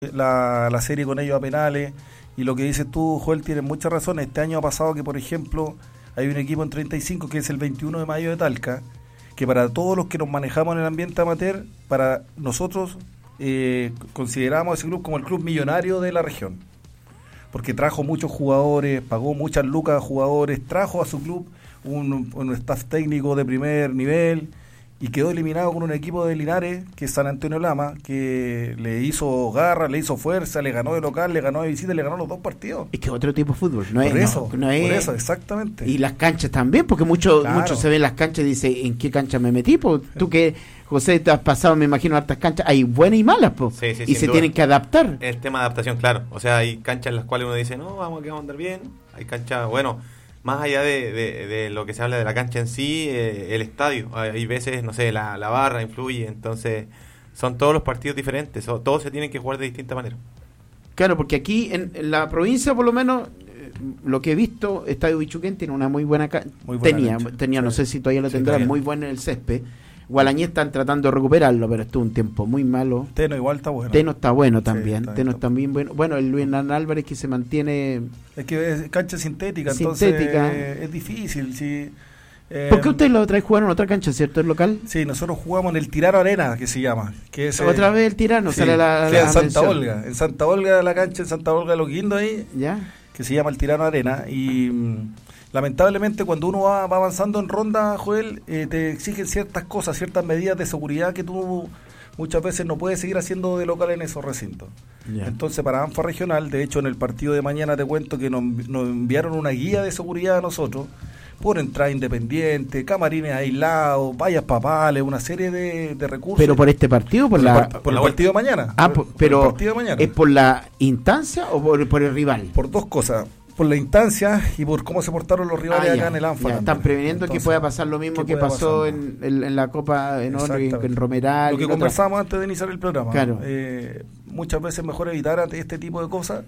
la serie con ellos a penales. Y lo que dices tú, Joel, tienes mucha razón. Este año ha pasado que, por ejemplo, hay un equipo en 35 que es el 21 de mayo de Talca, que para todos los que nos manejamos en el ambiente amateur, para nosotros consideramos ese club como el club millonario de la región, porque trajo muchos jugadores, pagó muchas lucas a jugadores, trajo a su club un staff técnico de primer nivel, y quedó eliminado con un equipo de Linares, que es San Antonio Lama, que le hizo garra, le hizo fuerza, le ganó de local, le ganó de visita, le ganó los dos partidos. Es que otro tipo de fútbol, no por es eso, no es, por eso, exactamente. Y las canchas también, porque mucho Claro. se ven las canchas y dice, ¿en qué cancha me metí? Pues tú que, José, te has pasado, me imagino, hartas canchas, hay buenas y malas, pues, Sí, y sin se duda. tienen que adaptar. El tema de adaptación, claro. O sea, hay canchas en las cuales uno dice, no, vamos a andar bien. Hay canchas, bueno, más allá de lo que se habla de la cancha en sí, el estadio. Hay veces, no sé, la barra influye. Entonces, son todos los partidos diferentes. Todos se tienen que jugar de distinta manera. Claro, porque aquí en la provincia, por lo menos, lo que he visto, Estadio Bichuquén tiene una muy buena cancha. Tenía, no sé si todavía lo tendrá, muy buena en el césped. Gualañé están tratando de recuperarlo, pero estuvo un tiempo muy malo. Teno igual está bueno. Teno está bueno también. Sí, Teno está bien bueno. Bueno, el Luis Hernán Álvarez que se mantiene. Es que es cancha sintética, Sintética. entonces es difícil. Sí. ¿Por qué ustedes la otra vez jugaron en otra cancha, cierto, el local? Sí, nosotros jugamos en el Tirano Arena, que se llama. Que es, Otra vez el Tirano, sí, sale la en Santa mención. Olga. En Santa Olga, la cancha en Santa Olga, Los Guindos ahí, ¿Ya? que se llama el Tirano Arena. Y lamentablemente cuando uno va avanzando en ronda, Joel, te exigen ciertas cosas, ciertas medidas de seguridad que tú muchas veces no puedes seguir haciendo de local en esos recintos. Ya. Entonces para ANFA Regional, de hecho en el partido de mañana te cuento que nos enviaron una guía de seguridad a nosotros, por entrada independiente, camarines aislados, vallas papales, una serie de recursos. ¿Pero por este partido? ¿Por la el partido de mañana. Pero el partido de mañana. ¿es por la instancia o por el rival? Por dos cosas. Por la instancia y por cómo se portaron los rivales acá en el ANFA. Ya, están previniendo que pueda pasar lo mismo que pasó en la Copa en Oro, en Romeral. Lo que conversamos antes de iniciar el programa. Claro. Muchas veces mejor evitar este tipo de cosas.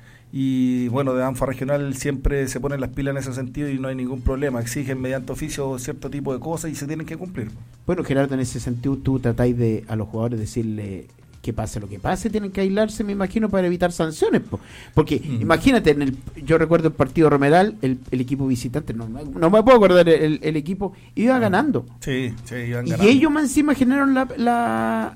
Y bueno, de ANFA Regional siempre se ponen las pilas en ese sentido y no hay ningún problema. Exigen mediante oficio cierto tipo de cosas y se tienen que cumplir. Bueno, Gerardo, en ese sentido tú tratáis de a los jugadores decirle que pase lo que pase, tienen que aislarse, me imagino, para evitar sanciones. Porque imagínate, yo recuerdo el partido Romeral, el equipo visitante, no me puedo acordar, el equipo iba ganando. Sí, iban ganando. Y ellos más encima generaron la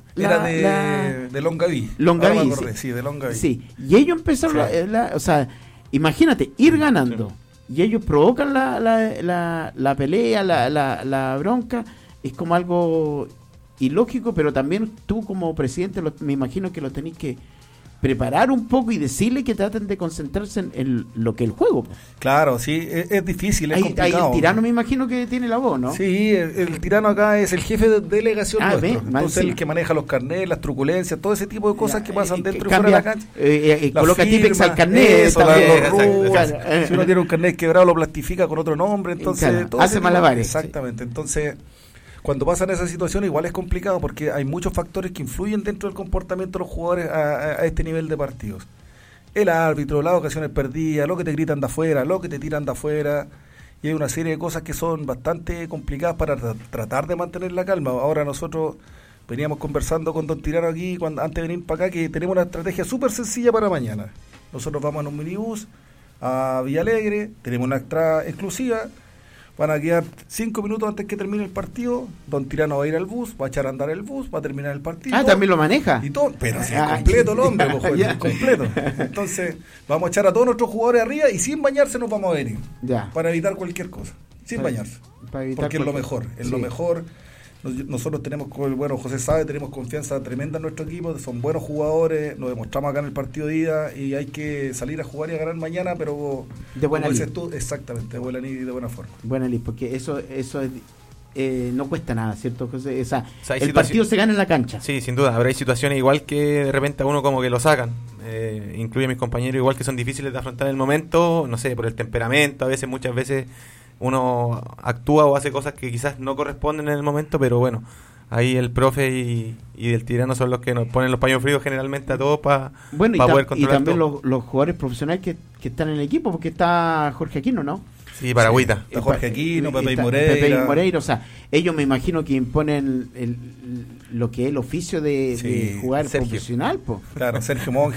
de Longaví. Longaví, sí, de Longaví. Sí, y ellos empezaron, o sea, imagínate, ir ganando, y ellos provocan la pelea, la bronca, es como algo ilógico, pero también tú como presidente me imagino que lo tenéis que preparar un poco y decirle que traten de concentrarse en lo que es el juego. Claro, sí, es difícil, es complicado. El tirano me imagino que tiene la voz, ¿no? Sí, el tirano acá es el jefe de delegación nuestro. Entonces sí. El que maneja los carnets, las truculencias, todo ese tipo de cosas que pasan dentro y fuera de la cancha. Coloca Tipex al carnet. Si uno tiene un carnet quebrado lo plastifica con otro nombre, entonces todo hace malabares. Exactamente, entonces cuando pasan esas situaciones igual es complicado porque hay muchos factores que influyen dentro del comportamiento de los jugadores a este nivel de partidos. El árbitro, las ocasiones perdidas, lo que te gritan de afuera, lo que te tiran de afuera, y hay una serie de cosas que son bastante complicadas para tratar de mantener la calma. Ahora nosotros veníamos conversando con don Tirano aquí antes de venir para acá que tenemos una estrategia súper sencilla para mañana. Nosotros vamos en un minibús a Villalegre, tenemos una entrada exclusiva. Van a quedar 5 minutos antes que termine el partido. Don Tirano va a ir al bus, va a echar a andar el bus, va a terminar el partido. También lo maneja. Y todo, pero si es completo el hombre, es completo. Entonces, vamos a echar a todos nuestros jugadores arriba y sin bañarse nos vamos a venir. Para evitar cualquier cosa. Sin bañarse. Porque es lo mejor. Es lo mejor. Nosotros tenemos, bueno, José sabe, tenemos confianza tremenda en nuestro equipo, son buenos jugadores, lo demostramos acá en el partido de ida y hay que salir a jugar y a ganar mañana, pero de buena lid. Exactamente, de buena lid y de buena forma. Buena lid, porque eso es, no cuesta nada, ¿cierto, José? El partido se gana en la cancha. Sí, sin duda, habrá situaciones igual que de repente a uno como que lo sacan, incluye a mis compañeros igual que son difíciles de afrontar en el momento, no sé, por el temperamento, muchas veces uno actúa o hace cosas que quizás no corresponden en el momento, pero bueno, ahí el profe y el tirano son los que nos ponen los paños fríos generalmente a todos para Bueno, poder y controlar también todo. los jugadores profesionales que están en el equipo, porque está Jorge Aquino, ¿no? Sí, Paragüita. Está Jorge Aquino, Pepe Está Moreira. Pepe y Moreira, o sea, ellos me imagino que imponen lo que es el oficio de Sí, jugar Sergio. profesional, pues. Claro, Sergio Monge,